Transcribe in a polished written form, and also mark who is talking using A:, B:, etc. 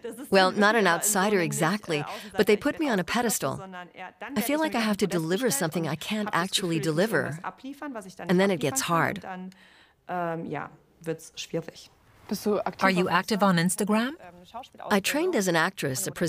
A: Well, not an outsider exactly, but they put me on a pedestal. I feel like I have to deliver something I can't actually deliver, and then it gets hard.
B: Are you active on Instagram?
A: I trained as an actress, a